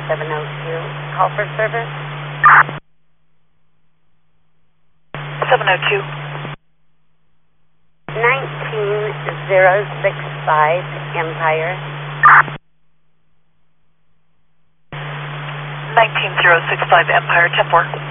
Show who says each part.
Speaker 1: 702. Call for service.
Speaker 2: 702.
Speaker 1: 19065 Empire.
Speaker 2: 19065 Empire, 10-4.